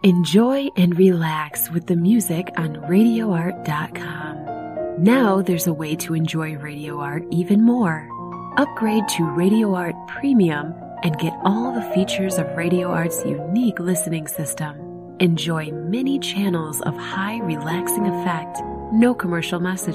Enjoy and relax with the music on RadioArt.com. Now there's a way to enjoy Radio Art even more. Upgrade to Radio Art Premium and get all the features of Radio Art's unique listening system. Enjoy many channels of high relaxing effect, no commercial messages.